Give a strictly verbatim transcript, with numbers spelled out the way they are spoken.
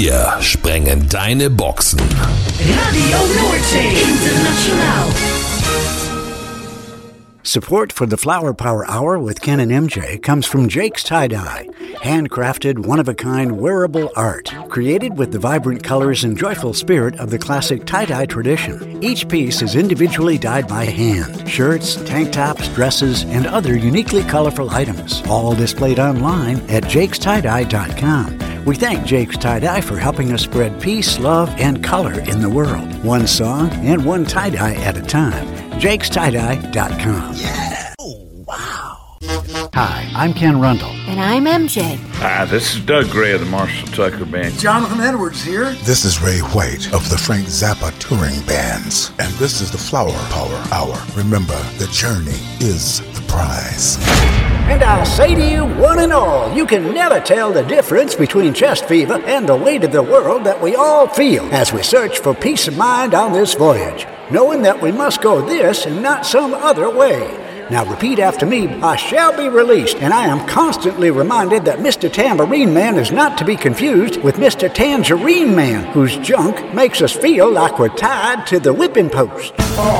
Wir sprengen deine Boxen. Radio Noordzee Internationaal. Support for the Flower Power Hour with Ken and M J comes from Jake's Tie-Dye. Handcrafted, one-of-a-kind wearable art. Created with the vibrant colors and joyful spirit of the classic tie-dye tradition. Each piece is individually dyed by hand. Shirts, tank tops, dresses, and other uniquely colorful items. All displayed online at jakes tie dye dot com. We thank Jake's Tie-Dye for helping us spread peace, love, and color in the world. One song and one tie-dye at a time. jakes tie dye dot com. Yeah! Oh, wow. Hi, I'm Ken Rundle. And I'm M J. Hi, this is Doug Gray of the Marshall Tucker Band. Jonathan Edwards here. This is Ray White of the Frank Zappa Touring Bands. And this is the Flower Power Hour. Remember, the journey is the prize. And I'll say to you, one and all, you can never tell the difference between chest fever and the weight of the world that we all feel as we search for peace of mind on this voyage, knowing that we must go this and not some other way. Now repeat after me, I shall be released, and I am constantly reminded that Mister Tambourine Man is not to be confused with Mister Tangerine Man, whose junk makes us feel like we're tied to the whipping post.